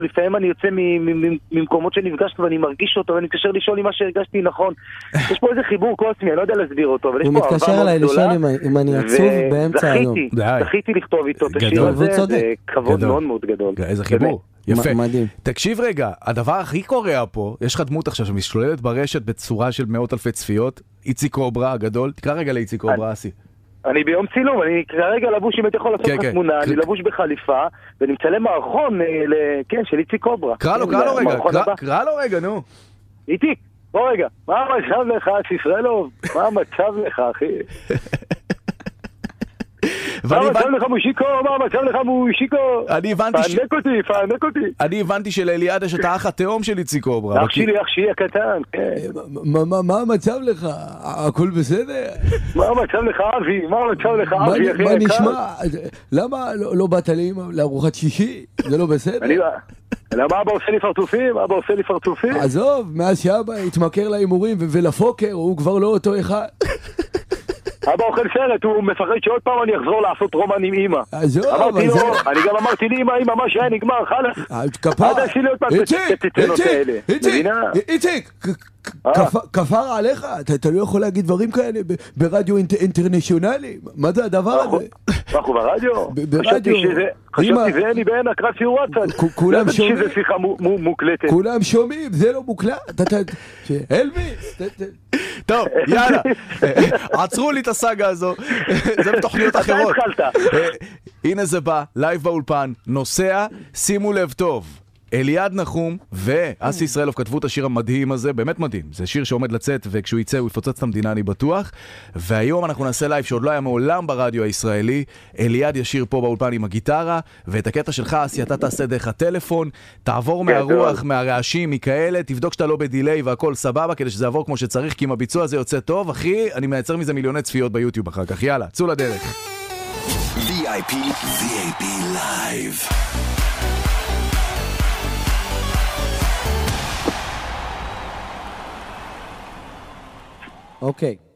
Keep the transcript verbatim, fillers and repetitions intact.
לפעמים אני יוצא ממקומות שנפגשנו ואני מרגיש אותו, ואני מתקשר לשאול אם מה שהרגשתי נכון. יש פה איזה חיבור קוסמי, אני לא יודע להסביר אותו, אבל יש פה אהבה מאוד גדולה. הוא מתקשר אליי לשאול אם אני עצוב באמצע היום. זכיתי לכתוב איתו את השיר הזה, זה כבוד מאוד מאוד גדול. איזה חיבור. יפה. מדהים. תקשיב רגע, הדבר הכי קורע פה, יש לך דמות עכשיו שמשתוללת ברשת בצורה של מאות אלפי צפיות, איציק קוברה הגדול, תקרא רגע לאיציק קוברה, אסי. אני ביום צילום, אני כרגע לבוש, אם הייתי יכול לעשות לך תמונה, אני לבוש בחליפה, ואני מצלם מערכון, כן, של איציק קוברה. קרא לו, קרא לו רגע, קרא לו רגע, נו. איציק, בוא רגע, מה המצב לך, ספרלוב? מה המצב לך, אחי? מה המצב לך מושיקו? מה המצב לך מושיקו? אני הבנתי ש... פענק אותי, פענק אותי. אני הבנתי שלאליעד יש את האח התאום של איציק קוברה. אח שלי, אח שלי הקטן, כן. מה המצב לך? הכל בסדר? מה המצב לך, אבי? מה המצב לך, אבי, אחי? מה נשמע? למה לא באת לי לארוחת שישי? זה לא בסדר? למה אבא עושה לי פרצופים? אבא עושה לי פרצופים? עזוב, מאז שאבא התמכר להימורים ולפוקר, הוא כבר לא אותו אחד. אבא אוכל סרט, הוא מפחד שעוד פעם אני אחזור לעשות רומן עם אמא. אמרתי לו, אני גם אמרתי לי אמא, אמא, מה שהיה נגמר, חלס. כפר, עד עשי לי עוד פעם איציק, איציק, איציק, כפר עליך, אתה לא יכול להגיד דברים כאלה ברדיו אינטרנשיונלי, מה זה הדבר הזה? אנחנו ברדיו? חשבתי זה אני בעין הקראת סיורצת, כולם שומעים, שזה שיחה מוקלטת. כולם שומעים, זה לא מוקלט, אלביס, טוב, יאללה, עצרו לי את הסאגה הזו, זה בתוכניות אחרות. הנה זה בא, לייב באולפן, נוסע, שימו לב טוב. אליעד נחום ואסי ישראלוב כתבו את השיר המדהים הזה, באמת מדהים. זה שיר שעומד לצאת, וכשהוא יצא הוא יפוצץ את המדינה, אני בטוח. והיום אנחנו נעשה לייב שעוד לא היה מעולם ברדיו הישראלי. אליעד ישיר פה באולפן עם הגיטרה, ואת הקטע שלך, אסי, אתה תעשה דרך הטלפון, תעבור מהרוח, מהרעשים, מכאלה, תבדוק שאתה לא בדיליי והכל סבבה, כדי שזה יעבור כמו שצריך, כי אם הביצוע הזה יוצא טוב, אחי, אני מייצר מזה מיליוני צפיות ביוטיוב אחר כך. יאללה, צאו לדרך. וי איי פי, וי איי פי Live. אוקיי.